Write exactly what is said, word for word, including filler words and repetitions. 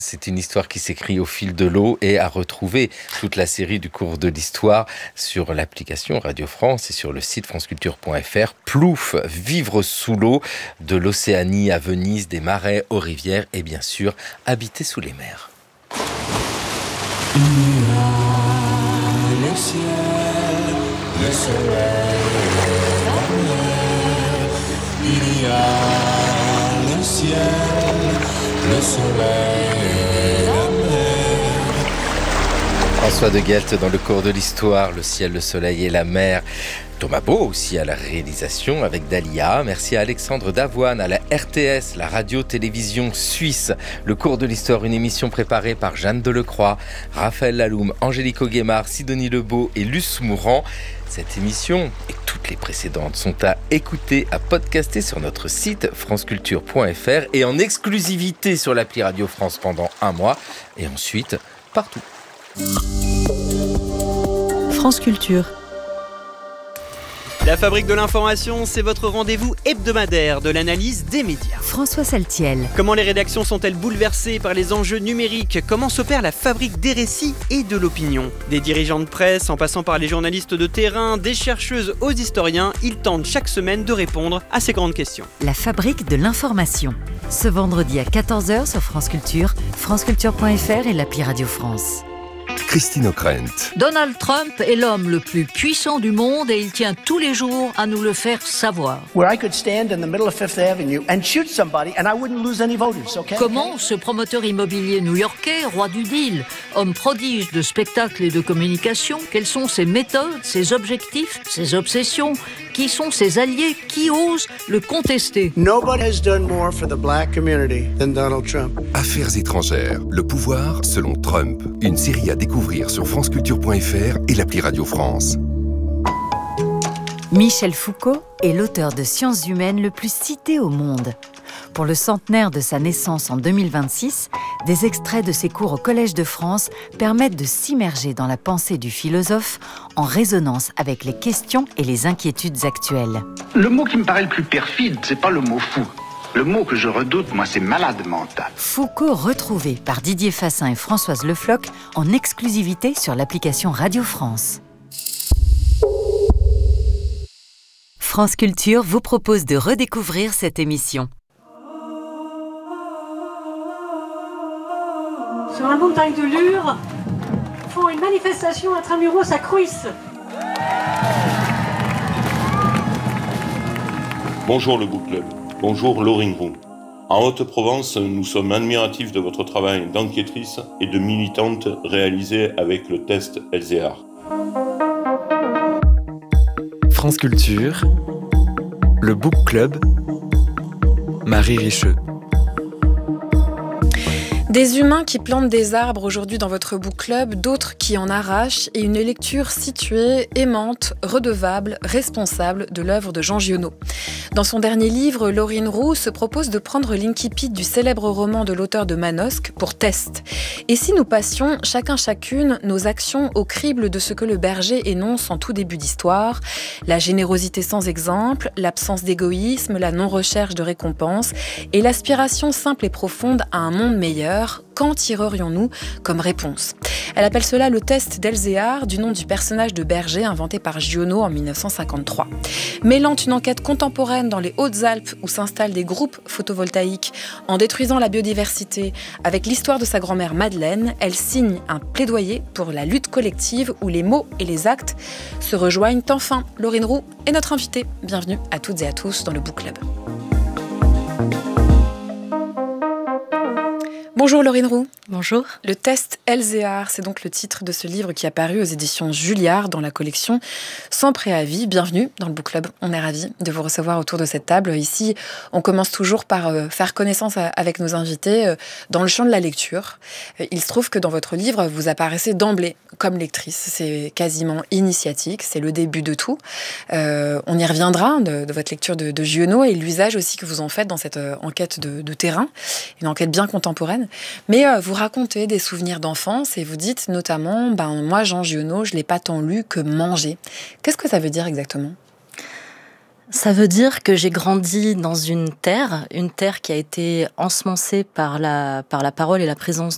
C'est une histoire qui s'écrit au fil de l'eau et à retrouver toute la série du cours de l'histoire sur l'application Radio France et sur le site franceculture point f r. Plouf, vivre sous l'eau, de l'Océanie à Venise, des marais aux rivières et bien sûr habiter sous les mers. Il y a le ciel, le soleil, la mer. Il y a le ciel, le soleil. François de Guelt dans le cours de l'histoire, le ciel, le soleil et la mer. Thomas Beau aussi à la réalisation avec Dalia. Merci à Alexandre Davoine à la R T S, la radio-télévision suisse. Le cours de l'histoire, une émission préparée par Jeanne Delecroix, Raphaël Laloum, Angélique Auguemard, Sidonie Lebeau et Luce Mourant. Cette émission et toutes les précédentes sont à écouter, à podcaster sur notre site franceculture point f r et en exclusivité sur l'appli Radio France pendant un mois et ensuite partout. France Culture. La Fabrique de l'information, c'est votre rendez-vous hebdomadaire de l'analyse des médias. François Saltiel. Comment les rédactions sont-elles bouleversées par les enjeux numériques ? Comment s'opère la fabrique des récits et de l'opinion ? Des dirigeants de presse, en passant par les journalistes de terrain, des chercheuses aux historiens, ils tentent chaque semaine de répondre à ces grandes questions. La Fabrique de l'information. Ce vendredi à quatorze heures sur France Culture, franceculture point f r et l'appli Radio France. Christine O'Krent. Donald Trump est l'homme le plus puissant du monde et il tient tous les jours à nous le faire savoir. Where I could stand in the middle of Fifth Avenue and shoot somebody and I wouldn't lose any voters, okay? Comment ce promoteur immobilier new-yorkais, roi du deal, homme prodige de spectacle et de communication, quelles sont ses méthodes, ses objectifs, ses obsessions, qui sont ses alliés, qui osent le contester? Nobody has done more for the black community than Donald Trump. Affaires étrangères, le pouvoir selon Trump. Une série à découvrir sur franceculture point f r et l'appli Radio France. Michel Foucault est l'auteur de sciences humaines le plus cité au monde. Pour le centenaire de sa naissance en deux mille vingt-six, des extraits de ses cours au Collège de France permettent de s'immerger dans la pensée du philosophe en résonance avec les questions et les inquiétudes actuelles. Le mot qui me paraît le plus perfide, c'est pas le mot fou. Le mot que je redoute, moi, c'est malade mental. Foucault retrouvé par Didier Fassin et Françoise Le Floch en exclusivité sur l'application Radio France. France Culture vous propose de redécouvrir cette émission. Sur la montagne de Lure, font une manifestation intramuros à Cruis. Bonjour le Book Club. Bonjour Laurine Roux. En Haute-Provence, nous sommes admiratifs de votre travail d'enquêtrice et de militante réalisé avec le test Elzéar. France Culture, le Book Club, Marie Richeux. Des humains qui plantent des arbres aujourd'hui dans votre book club, d'autres qui en arrachent, et une lecture située, aimante, redevable, responsable de l'œuvre de Jean Giono. Dans son dernier livre, Laurine Roux se propose de prendre l'incipit du célèbre roman de l'auteur de Manosque pour test. Et si nous passions, chacun chacune, nos actions au crible de ce que le berger énonce en tout début d'histoire, la générosité sans exemple, l'absence d'égoïsme, la non-recherche de récompense et l'aspiration simple et profonde à un monde meilleur, qu'en tirerions-nous comme réponse ? Elle appelle cela le test d'Elzéar, du nom du personnage de berger inventé par Giono en dix-neuf cent cinquante-trois. Mêlant une enquête contemporaine dans les Hautes-Alpes où s'installent des groupes photovoltaïques en détruisant la biodiversité avec l'histoire de sa grand-mère Madeleine, elle signe un plaidoyer pour la lutte collective où les mots et les actes se rejoignent enfin. Laurine Roux est notre invitée. Bienvenue à toutes et à tous dans le Book Club. Bonjour Laurine Roux. Bonjour. Le test Elzéar, c'est donc le titre de ce livre qui a paru aux éditions Julliard dans la collection Sans préavis. Bienvenue dans le Book Club. On est ravis de vous recevoir autour de cette table. Ici, on commence toujours par euh, faire connaissance avec nos invités euh, dans le champ de la lecture. Euh, il se trouve que dans votre livre, vous apparaissez d'emblée comme lectrice. C'est quasiment initiatique, c'est le début de tout. Euh, on y reviendra de, de votre lecture de, de Giono et l'usage aussi que vous en faites dans cette euh, enquête de, de terrain, une enquête bien contemporaine. Mais euh, vous racontez des souvenirs d'enfance et vous dites notamment, ben, moi Jean Giono, je ne l'ai pas tant lu que mangé. Qu'est-ce que ça veut dire exactement ? Ça veut dire que j'ai grandi dans une terre, une terre qui a été ensemencée par la, par la parole et la présence